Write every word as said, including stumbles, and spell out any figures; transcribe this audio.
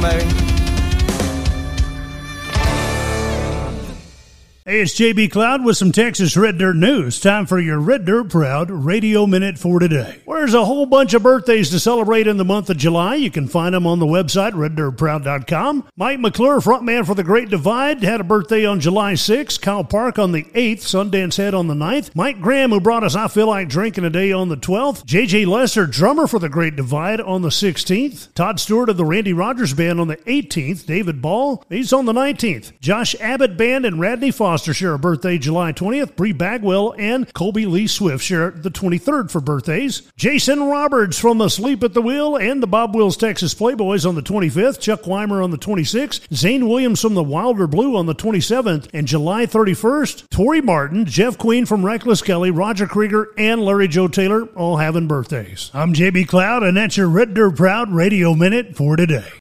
Hey, it's J B Cloud with some Texas Red Dirt news. Time for your Red Dirt Proud Radio Minute for today. Well, there's a whole bunch of birthdays to celebrate in the month of July. You can find them on the website, red dirt proud dot com. Mike McClure, frontman for The Great Divide, had a birthday on July sixth. Kyle Park on the eighth. Sundance Head on the ninth. Mike Graham, who brought us I Feel Like Drinking Today on the twelfth. J J Lester, drummer for The Great Divide, on the sixteenth. Todd Stewart of the Randy Rogers Band on the eighteenth. David Ball, he's on the nineteenth. Josh Abbott Band and Radney Foster share a birthday July twentieth. Bree Bagwell and Colby Lee Swift share the twenty-third for birthdays. Jason Roberts from Asleep at the Wheel and the Bob Wills Texas Playboys on the twenty-fifth. Chuck Weimer on the twenty-sixth. Zane Williams from the Wilder Blue on the twenty-seventh. And July thirty-first, Tori Martin, Jeff Queen from Reckless Kelly, Roger Krieger, and Larry Joe Taylor all having birthdays. I'm J B Cloud, and that's your Red Dirt Proud Radio Minute for today.